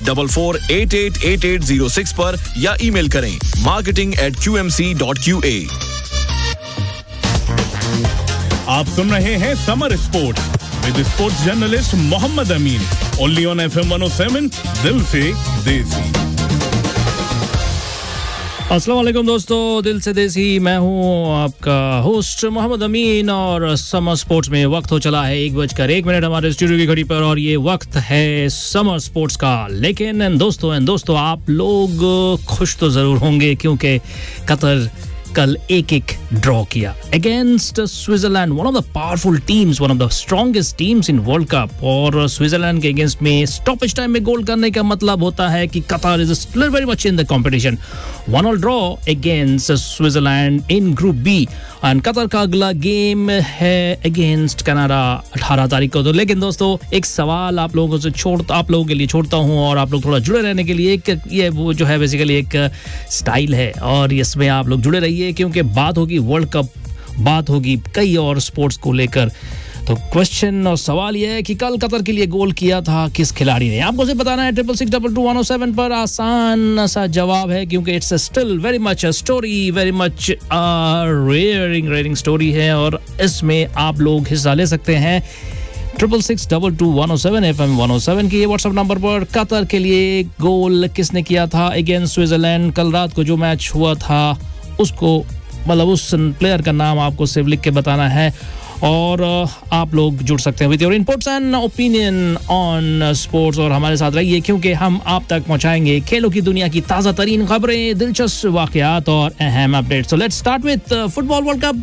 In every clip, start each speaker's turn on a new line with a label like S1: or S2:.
S1: 9444888806 पर या ईमेल करें marketing@qmc.qa।
S2: आप सुन रहे हैं summer sports with sports journalist Mohammad Amin, only on FM 107 दिल से देसी।
S3: अस्सलाम वालेकुम दोस्तों, दिल से देसी मैं हूं आपका होस्ट मोहम्मद अमीन और समर स्पोर्ट्स में वक्त हो चला है 1:01 हमारे स्टूडियो की घड़ी पर और ये वक्त है समर स्पोर्ट्स का। लेकिन दोस्तों आप लोग खुश तो जरूर होंगे क्योंकि कतर कल 1-1 ड्रॉ किया against Switzerland, one of the powerful teams, one of the strongest teams in world cup. और स्विट्जरलैंड के अगेंस्ट में स्टॉपेज टाइम में गोल करने का मतलब होता है कि Qatar is still very much in the competition. 1-1 draw against Switzerland in group B and Qatar का अगला गेम है अगेंस्ट कनाडा 18 तारीख को। तो लेकिन दोस्तों एक सवाल आप लोगों के लिए छोड़ता हूं और आप लोग थोड़ा जुड़े रहने के लिए एक ये वो जो है बेसिकली एक स्टाइल है और इसमें आप लोग जुड़े रहिए क्योंकि बात होगी वर्ल्ड कप, बात होगी कई और स्पोर्ट्स को लेकर। तो क्वेश्चन और सवाल यह है कि कल कतर के लिए गोल किया था किस खिलाड़ी ने? आपको सिर्फ बताना है 66622107 पर। आसान सा जवाब है क्योंकि it's still very much a story, very much rearing story है और इसमें आप लोग हिस्सा ले सकते हैं 66622107 FM 107 की ये व्हाट्सएप नंबर पर। कतर के लिए गोल किसने किया था अगेंस्ट स्विट्जरलैंड? कल रात को जो मैच हुआ था उसको मतलब उस प्लेयर का नाम आपको सिर्फ लिख के बताना है और आप लोग जुड़ सकते हैं with your inputs and opinion on sports और हमारे साथ रहिए क्योंकि हम आप तक पहुंचाएंगे खेलों की दुनिया की ताज़ा तरीन खबरें, दिलचस्प वाकयात और अहम updates. So let's start with football world cup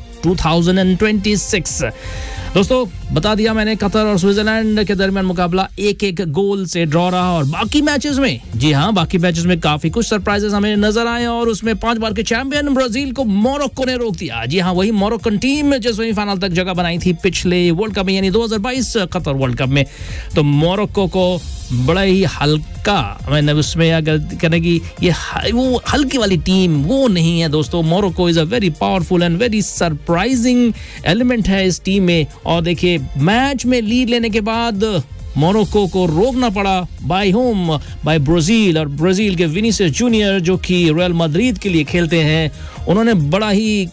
S3: 2026। दोस्तों बता दिया मैंने कतर और स्विट्जरलैंड के दरमियान मुकाबला 1-1 गोल से ड्रॉ रहा और बाकी मैचेस में बाकी मैचेस में काफी कुछ सरप्राइजेस हमें नजर आए और उसमें 5 बार के चैंपियन ब्राजील को मोरक्को ने रोक दिया। वही मोरक्कन टीम जो सेमीफाइनल तक जगह बनाई थी पिछले वर्ल्ड कप में यानी 2022 कतर वर्ल्ड कप में। तो मोरक्को को बड़ा ही हल्का, मैंने उसमें अगर कहने की ये वो हल्की वाली टीम वो नहीं है दोस्तों। Morocco is a very powerful and very surprising element है इस टीम में। और देखिए मैच में लीड लेने के बाद मोरक्को को रोकना पड़ा बाय ब्राजील और ब्राजील के विनीसियस जूनियर जो कि रियल मैड्रिड के लिए खेलते हैं, उन्होंने बड़ा ही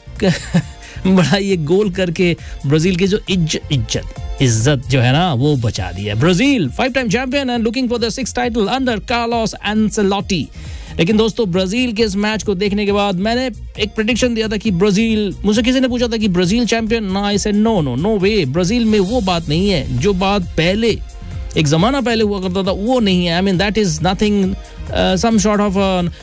S3: गोल करके ब्राजील की जो इज्जत जो है ना वो बचा दी है। Brazil 5-time champion and looking for the 6th title under Carlos Ancelotti. लेकिन दोस्तों ब्राजील के इस मैच को देखने के बाद मैंने एक प्रेडिक्शन दिया था कि ब्राजील, मुझसे किसी ने पूछा था कि ब्राजील चैंपियन ना, I said no way, Brazil में वो बात नहीं है जो बात पहले एक जमाना पहले हुआ करता था वो नहीं है। I mean that is nothing some sort of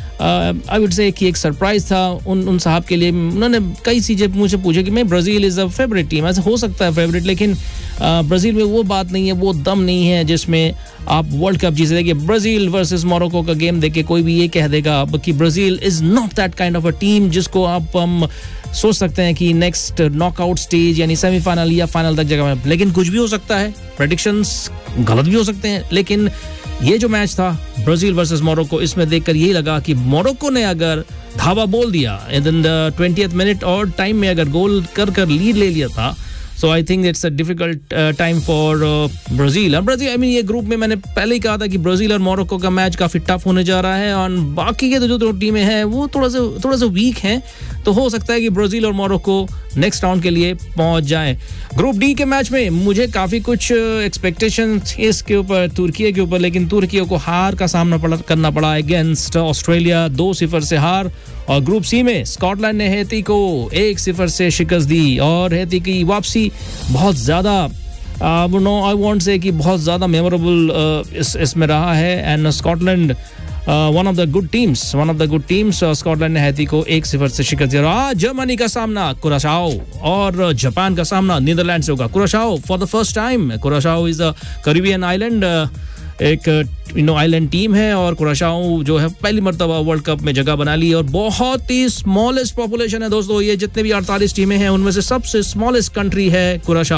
S3: I would say कि एक सरप्राइज था उन साहब के लिए। उन्होंने कई चीजें मुझे पूछे कि मैं Brazil is a favourite team, ऐसा हो सकता है फेवरेट, लेकिन ब्राजील में वो बात नहीं है, वो दम नहीं है जिसमें आप वर्ल्ड कप जीत सकेंगे। ब्राजील वर्सेस मोरक्को का गेम देख के कोई भी ये कह देगा कि Brazil is not that kind of a team जिसको आप हम सोच सकते हैं कि नेक्स्ट नॉकआउट स्टेज यानी सेमीफाइनल या फाइनल तक जगह में। लेकिन कुछ भी हो सकता है, प्रेडिक्शंस गलत भी हो सकते हैं। लेकिन ये जो मैच था ब्राजील वर्सेस मोरक्को, इसमें देखकर यही लगा कि मोरक्को ने अगर धावा बोल दिया इन द 20th मिनट और टाइम में अगर गोल कर लीड ले लिया था, सो I think it's a difficult time for Brazil. और ब्राजील आई मीन ये ग्रुप में मैंने पहले ही कहा था कि ब्राजील और मोरक्को का मैच काफी टफ होने जा रहा है और बाकी के जो टीमें हैं वो थोड़ा सा वीक हैं। तो हो सकता है कि ब्राजील और मोरक्को नेक्स्ट राउंड के लिए पहुंच जाएं। ग्रुप डी के मैच में मुझे काफी कुछ एक्सपेक्टेशन इसके ऊपर तुर्की के ऊपर, लेकिन तुर्की को हार का सामना करना पड़ा अगेंस्ट ऑस्ट्रेलिया, 2-0 से हार। और ग्रुप सी में स्कॉटलैंड ने हैती को 1-0 से शिकस्त दी और हैती की वापसी बहुत ज्यादा आई वांट से कि बहुत ज्यादा मेमोरेबल इसमें रहा है। And Scotland one of the good teams Scotland ने हैती को 1-0 से शिकस्त दी। आज जर्मनी का सामना कुराशाओ और जापान का सामना नीदरलैंड से होगा। कुराशाओ for the first time, कुराशाओ is a Caribbean island, एक आइलैंड टीम है और कुराशाओ जो है पहली मर्तबा वर्ल्ड कप में जगह बना ली और बहुत ही स्मॉलेस्ट पॉपुलेशन है दोस्तों। ये जितने भी 48 टीमें हैं उनमें से सबसे स्मॉलेस्ट कंट्री है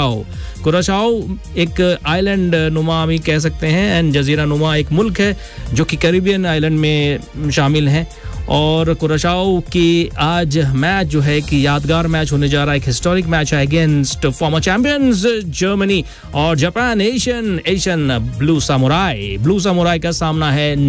S3: कुराशाओ एक आइलैंड नुमा भी कह सकते हैं एंड जजीरा नुमा एक मुल्क है जो कि कैरिबियन आइलैंड में शामिल है। और कुराशाओ की आज मैच जो है कि यादगार मैच होने जा रहा है, एक हिस्टोरिक मैच है अगेंस्ट फॉर्मर चैंपियंस जर्मनी और जापान। एशियन ब्लू सामुराई का सामना है